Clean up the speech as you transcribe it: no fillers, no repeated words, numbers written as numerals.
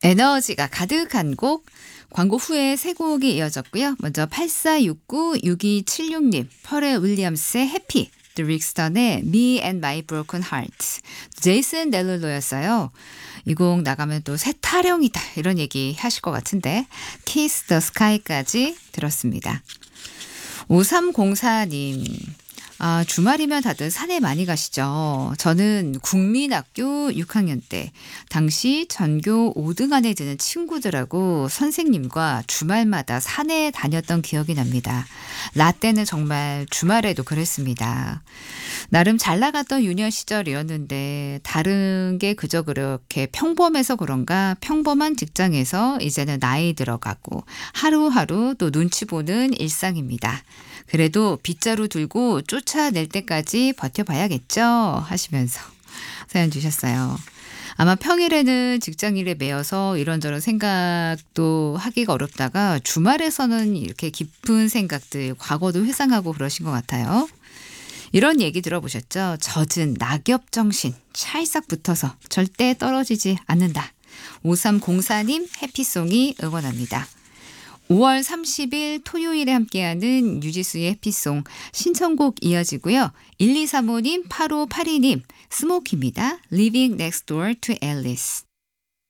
에너지가 가득한 곡 광고 후에 세 곡이 이어졌고요. 먼저 8469-6276님 퍼렐 윌리엄스의 해피 드릭스턴의 Me and My Broken Heart 제이슨 델룰로였어요. 이 곡 나가면 또 새 타령이다 이런 얘기 하실 것 같은데 Kiss the Sky까지 들었습니다. 5304님 주말이면 다들 산에 많이 가시죠. 저는 국민학교 6학년 때 당시 전교 5등 안에 드는 친구들하고 선생님과 주말마다 산에 다녔던 기억이 납니다. 라떼는 정말 주말에도 그랬습니다. 나름 잘 나갔던 유년 시절이었는데 다른 게 그저 그렇게 평범해서 그런가 평범한 직장에서 이제는 나이 들어가고 하루하루 또 눈치 보는 일상입니다. 그래도 빗자루 들고 쫓아낼 때까지 버텨봐야겠죠 하시면서 사연 주셨어요. 아마 평일에는 직장일에 매여서 이런저런 생각도 하기가 어렵다가 주말에서는 이렇게 깊은 생각들, 과거도 회상하고 그러신 것 같아요. 이런 얘기 들어보셨죠? 젖은 낙엽 정신, 찰싹 붙어서 절대 떨어지지 않는다. 5304님 해피송이 응원합니다. 5월 30일 토요일에 함께하는 유지수의 해피송 신청곡 이어지고요. 1235님, 8582님, 스모키입니다. Living Next Door to Alice.